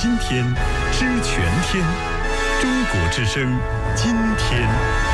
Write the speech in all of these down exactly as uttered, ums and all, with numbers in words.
今天，知全天。中国之声，今天。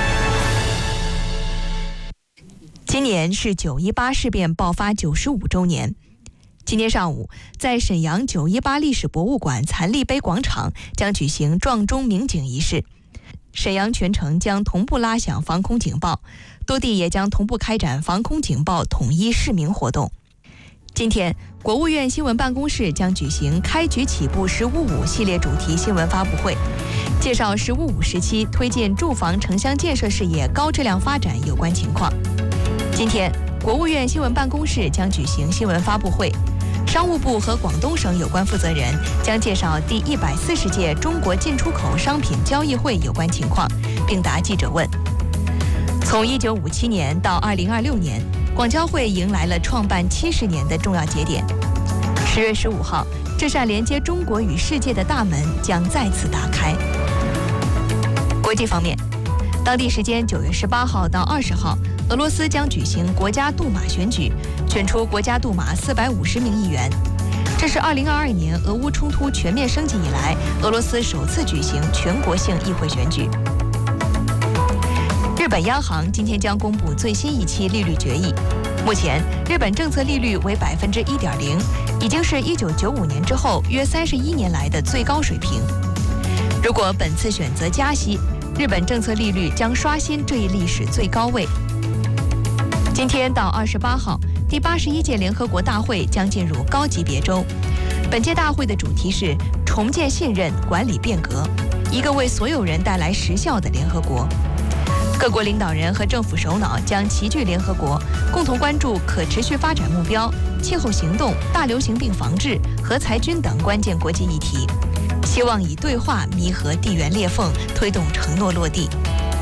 今年是九一八事变爆发九十五周年。今天上午，在沈阳九一八历史博物馆残立碑广场将举行撞钟鸣警仪式。沈阳全城将同步拉响防空警报，多地也将同步开展防空警报统一示明活动。今天，国务院新闻办公室将举行开局起步十五五系列主题新闻发布会，介绍十五五时期推进住房城乡建设事业高质量发展有关情况。今天，国务院新闻办公室将举行新闻发布会，商务部和广东省有关负责人将介绍第一百四十届中国进出口商品交易会有关情况，并答记者问。从一九五七年到二零二六年，广交会迎来了创办七十年的重要节点。十月十五号，这扇连接中国与世界的大门将再次打开。国际方面，当地时间九月十八号到二十号，俄罗斯将举行国家杜马选举，选出国家杜马四百五十名议员。这是二零二二年俄乌冲突全面升级以来，俄罗斯首次举行全国性议会选举。日本央行今天将公布最新一期利率决议。目前，日本政策利率为百分之一点零，已经是一九九五年之后约三十一年来的最高水平。如果本次选择加息，日本政策利率将刷新这一历史最高位。今天到二十八号，第八十一届联合国大会将进入高级别周。本届大会的主题是重建信任、管理变革，一个为所有人带来实效的联合国。各国领导人和政府首脑将齐聚联合国，共同关注可持续发展目标、气候行动、大流行病防治、核裁军等关键国际议题，希望以对话弥合地缘裂缝，推动承诺落地。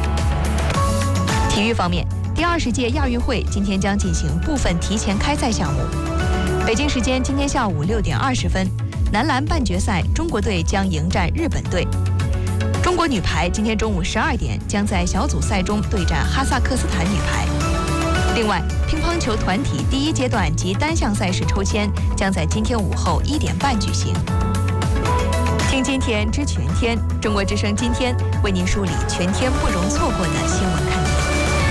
体育方面，第二十届亚运会今天将进行部分提前开赛项目。北京时间今天下午六点二十分，男篮半决赛，中国队将迎战日本队。中国女排今天中午十二点将在小组赛中对战哈萨克斯坦女排。另外，乒乓球团体第一阶段及单项赛事抽签将在今天午后一点半举行。听今天知全天，中国之声今天为您梳理全天不容错过的新闻看点。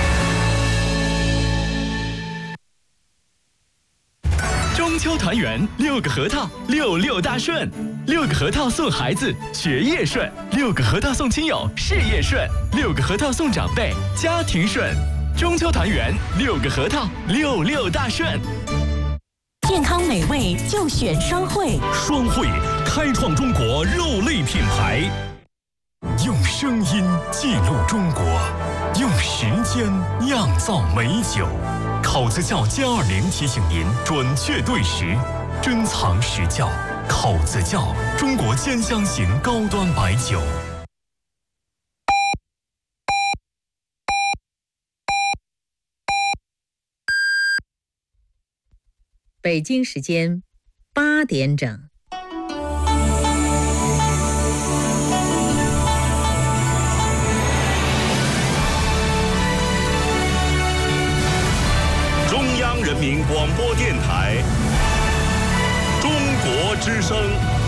中秋团圆，六个核桃，六六大顺。六个核桃送孩子，学业顺；六个核桃送亲友，事业顺；六个核桃送长辈，家庭顺。中秋团圆，六个核桃，六六大顺。 健康美味就选双汇， 双汇开创中国肉类品牌， 用声音记录中国，用时间酿造美酒。口子窖歼二零提醒您准确对时，珍藏实窖。口子窖，中国兼香型高端白酒。 北京时间八点整。 中央人民广播电台，中国之声。